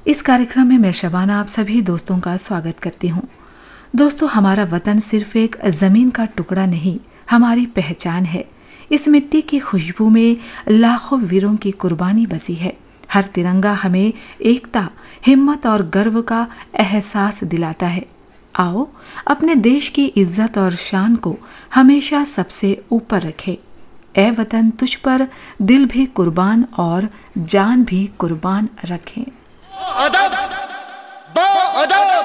इस कार्यक्रम में मैं शबाना आप सभी दोस्तों का स्वागत करती हूँ। दोस्तों, हमारा वतन सिर्फ एक ज़मीन का टुकड़ा नहीं, हमारी पहचान है। इस मिट्टी की खुशबू में लाखों वीरों की कुर्बानी बसी है। हर तिरंगा हमें एकता, हिम्मत और गर्व का एहसास दिलाता है। आओ अपने देश की इज्जत और शान को हमेशा सबसे ऊपर रखें। ए वतन, तुझ पर दिल भी कुर्बान और जान भी कुर्बान रखें। अदब, बा अदब।